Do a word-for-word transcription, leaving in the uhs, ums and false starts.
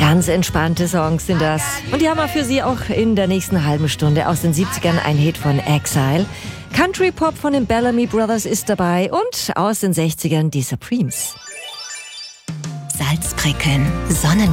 Ganz entspannte Songs sind das. Und die haben wir für Sie auch in der nächsten halben Stunde. Aus den siebzigern ein Hit von Exile. Country Pop von den Bellamy Brothers ist dabei. Und aus den sechzigern die Supremes. Salzprickeln, Sonnen